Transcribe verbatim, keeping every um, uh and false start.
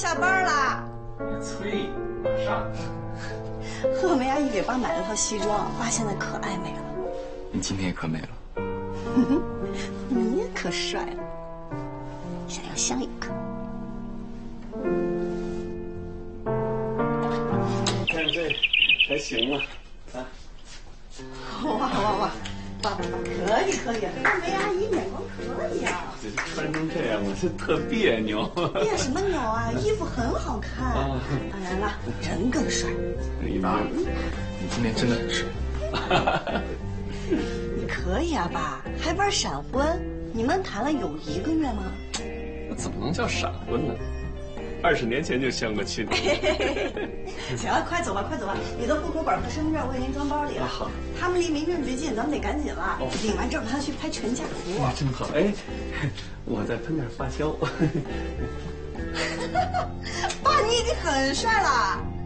下班啦。 别催，马上。 贺梅阿姨给爸买了套西装，爸现在可爱美了。 你今天也可美了。 你也可帅了，想要香一个。 你看这还行吗？啊！ 哇哇哇！爸爸可以可以，贺梅阿姨眼光可以啊。 这穿成这样，我是特别扭。 别什么扭啊，衣服很好看。啊、当然了，人更帅。 一般。 你今天真的很帅。 你可以啊，爸，还玩闪婚？你们谈了有一个月吗？ 那怎么能叫闪婚呢？二十年前就相过亲。 行了，快走吧，快走吧！你的户口本和身份证我已经装包里了。 好， 他们离民政局近，咱们得赶紧了。哦、领完证，他去拍全家福。 哇，真好！哎，我再喷点发胶。 爸，你已经很帅了。